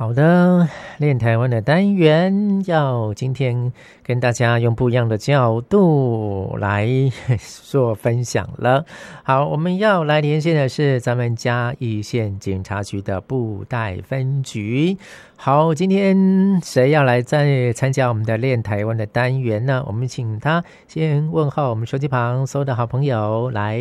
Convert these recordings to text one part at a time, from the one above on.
好的，练台湾的单元要今天跟大家用不一样的角度来做分享了。好，我们要来连线的是咱们嘉义县警察局的布袋分局。好，今天谁要来再参加我们的练台湾的单元呢？我们请他先问候我们手机旁所有的好朋友来。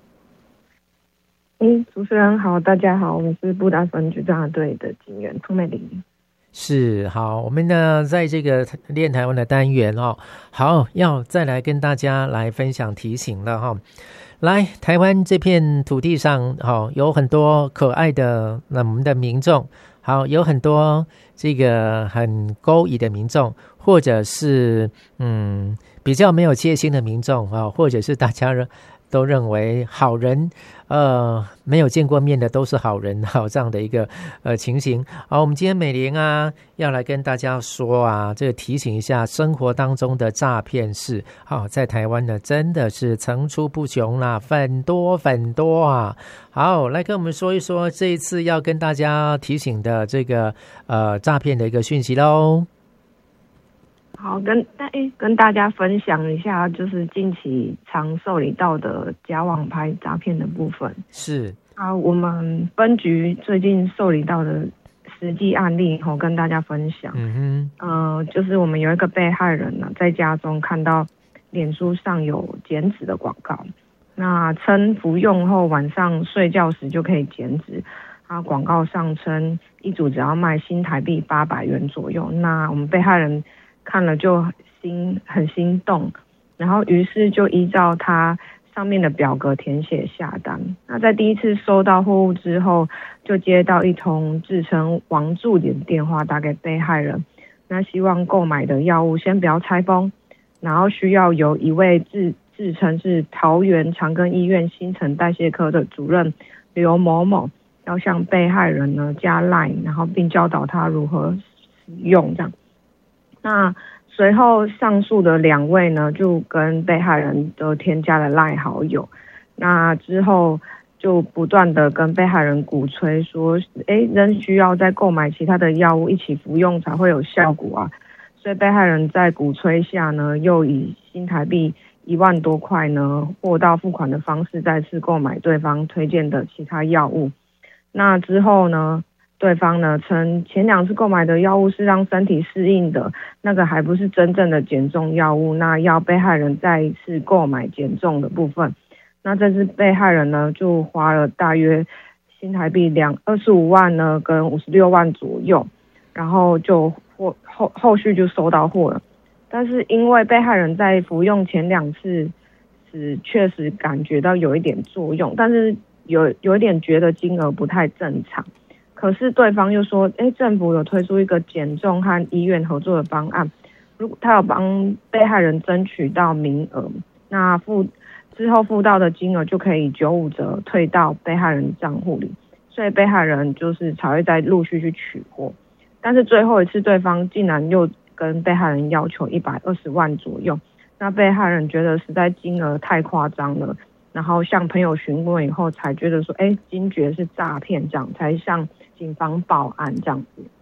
主持人好，大家好，我是布袋分局侦查队的警员涂美玲。 是，好，我们呢在这个练台湾的单元好，要再来跟大家来分享提醒了来，台湾这片土地上有很多可爱的我们的民众，好，有很多这个很勾引的民众，或者是比较没有戒心的民众或者是大家都认为好人没有见过面的都是好人这样的一个情形。好，我们今天美玲要来跟大家说这个提醒一下生活当中的诈骗事在台湾呢真的是层出不穷啦，很多好，来跟我们说一说这一次要跟大家提醒的这个诈骗的一个讯息咯。 好，跟大家分享一下，就是近期常受理到的假网拍诈骗的部分。 是我们分局最近受理到的实际案例跟大家分享。就是我们有一个被害人在家中看到脸书上有减脂的广告，那称服用后晚上睡觉时就可以减脂。广告上称一组只要卖新台币800元左右，那我们被害人看了就很心动，然后于是就依照他上面的表格填写下单。那在第一次收到货物之后，就接到一通自称王助理的电话打给被害人，那希望购买的药物先不要拆封，然后需要由一位自称是桃园长庚医院新陈代谢科的主任刘某某，要向被害人呢加 LINE， 然后并教导他如何使用这样。那随后上述的2位呢就跟被害人都添加了 LINE 好友，那之后就不断的跟被害人鼓吹说仍需要再购买其他的药物一起服用才会有效果所以被害人在鼓吹下呢，又以新台币1万多块呢货到付款的方式再次购买对方推荐的其他药物。那之后呢，对方呢称前2次购买的药物是让身体适应的，那个还不是真正的减重药物，那要被害人再一次购买减重的部分。那这次被害人呢就花了大约新台币25万呢跟56万左右，然后就后续就收到货了。但是因为被害人在服用前2次是确实感觉到有一点作用，但是有一点觉得金额不太正常。可是对方又说政府有推出一个减重和医院合作的方案，如果他有帮被害人争取到名额，那之后付到的金额就可以95折退到被害人账户里，所以被害人就是才会再陆续去取货。但是最后一次对方竟然又跟被害人要求120万左右，那被害人觉得实在金额太夸张了，然后向朋友询问以后才觉得说惊觉是诈骗，这样才向警方报案这样子。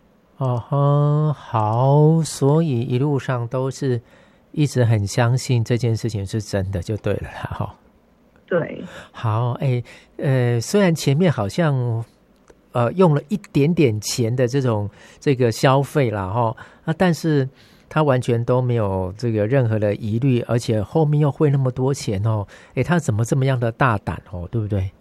好，所以一路上都是一直很相信这件事情是真的就对了啦对， 好，虽然前面好像用了一点点钱的这个消费啦但是他完全都没有这个任何的疑虑，而且后面又汇那么多钱他怎么这么样的大胆对不对？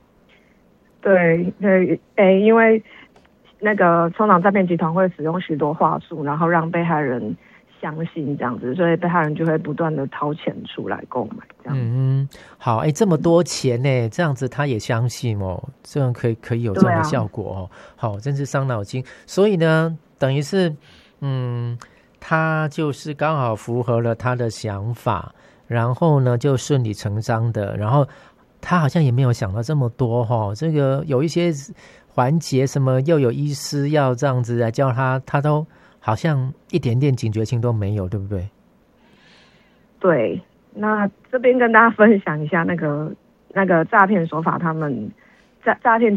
对，因为那个冲浪诈骗集团会使用许多话术，然后让被害人相信这样子，所以被害人就会不断的掏钱出来购买这样。 好，这么多钱呢，这样子他也相信这样可以有这样的效果好，真是伤脑筋。所以呢，等于是他就是刚好符合了他的想法，然后呢就顺理成章的，然后他好像也没有想到这么多这个有一些环节什么又有医师要这样子来教他，他都好像一点点警觉性都没有，对不对？ 对，那这边跟大家分享一下那个诈骗手法，他们诈骗